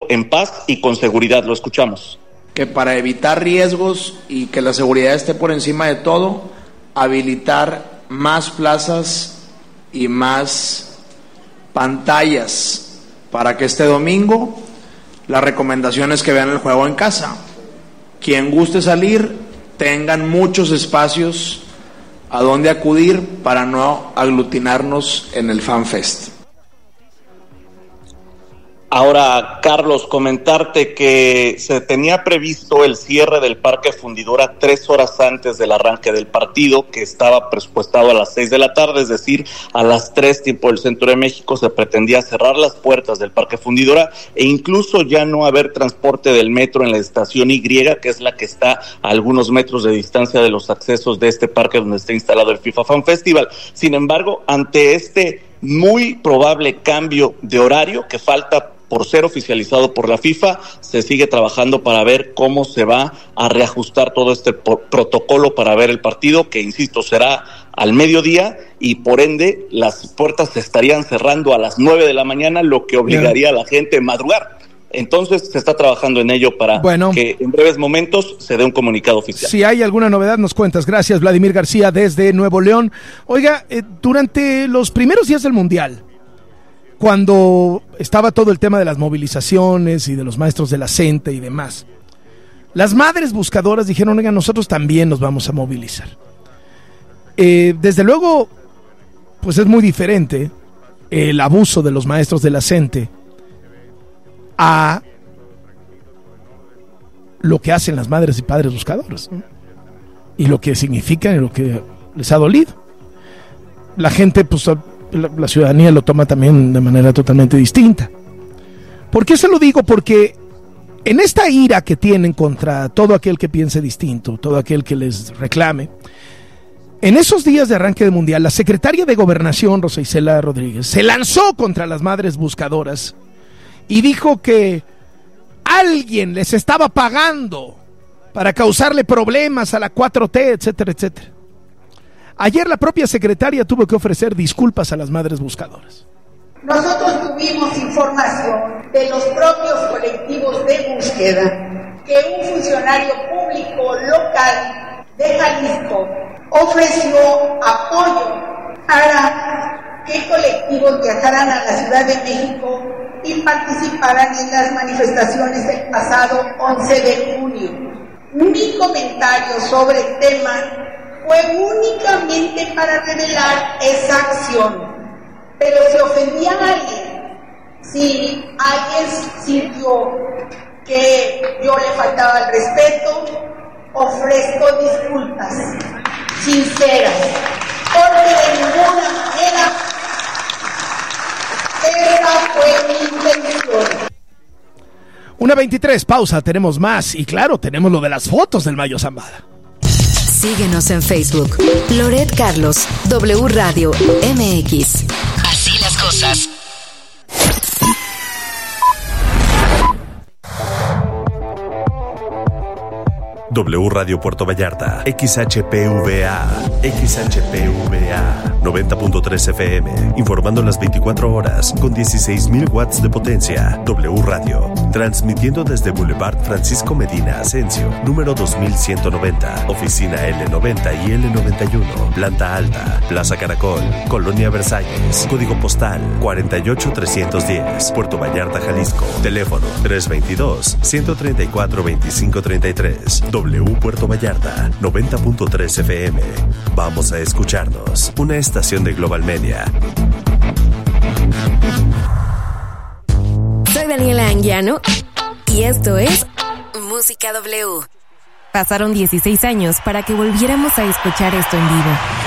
en paz y con seguridad. Lo escuchamos. Que para evitar riesgos y que la seguridad esté por encima de todo, habilitar más plazas y más pantallas para que este domingo la recomendación es que vean el juego en casa. Quien guste salir, tengan muchos espacios a donde acudir para no aglutinarnos en el FanFest. Ahora, Carlos, comentarte que se tenía previsto el cierre del Parque Fundidora 3 horas antes del arranque del partido, que estaba presupuestado a las 6 de la tarde, es decir, a las 3 tiempo del centro de México. Se pretendía cerrar las puertas del Parque Fundidora e incluso ya no haber transporte del metro en la estación Y, que es la que está a algunos metros de distancia de los accesos de este parque donde está instalado el FIFA Fan Festival. Sin embargo, ante este muy probable cambio de horario que falta por ser oficializado por la FIFA, se sigue trabajando para ver cómo se va a reajustar todo este protocolo para ver el partido, que insisto, será al mediodía y por ende las puertas se estarían cerrando a las 9 de la mañana, lo que obligaría a la gente a madrugar. Entonces se está trabajando en ello para que en breves momentos se dé un comunicado oficial. Si hay alguna novedad nos cuentas. Gracias, Vladimir García desde Nuevo León. Oiga, durante los primeros días del Mundial, cuando estaba todo el tema de las movilizaciones y de los maestros de la CENTE y demás, las madres buscadoras dijeron, oiga, nosotros también nos vamos a movilizar. Desde luego, pues es muy diferente el abuso de los maestros de la CENTE a lo que hacen las madres y padres buscadores, ¿no? Y lo que significan y lo que les ha dolido. La gente, pues la ciudadanía lo toma también de manera totalmente distinta. ¿Por qué se lo digo? Porque en esta ira que tienen contra todo aquel que piense distinto, todo aquel que les reclame, en esos días de arranque del Mundial, la secretaria de Gobernación, Rosa Isela Rodríguez, se lanzó contra las madres buscadoras y dijo que alguien les estaba pagando para causarle problemas a la 4T, etcétera, etcétera. Ayer la propia secretaria tuvo que ofrecer disculpas a las madres buscadoras. Nosotros tuvimos información de los propios colectivos de búsqueda que un funcionario público local de Jalisco ofreció apoyo para que colectivos viajaran a la Ciudad de México y participaran en las manifestaciones del pasado 11 de junio. Mi comentario sobre el tema fue únicamente para revelar esa acción, pero si ofendía a alguien, si alguien sintió que yo le faltaba el respeto, ofrezco disculpas sinceras, porque de ninguna manera esa fue mi intención. 1:23, pausa, tenemos más y claro, tenemos lo de las fotos del Mayo Zambada. Síguenos en Facebook. Loret Carlos, W Radio MX. Así las cosas. W Radio Puerto Vallarta, XHPVA 90.3 FM, informando las 24 horas con 16,000 watts de potencia. W Radio, transmitiendo desde Boulevard Francisco Medina Asensio, número 2190, oficina L90 y L91, planta alta, Plaza Caracol, Colonia Versalles, código postal 48310, Puerto Vallarta, Jalisco, teléfono 322-134-2533. W Puerto Vallarta, 90.3 FM. Vamos a escucharnos. Una estación de Global Media. Soy Daniela Anguiano y esto es Música W. Pasaron 16 años para que volviéramos a escuchar esto en vivo.